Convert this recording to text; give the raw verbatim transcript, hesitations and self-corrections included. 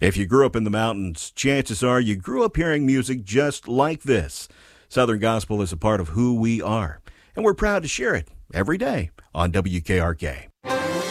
If you grew up in the mountains, chances are you grew up hearing music just like this. Southern Gospel is a part of who we are, and we're proud to share it every day on W K R K.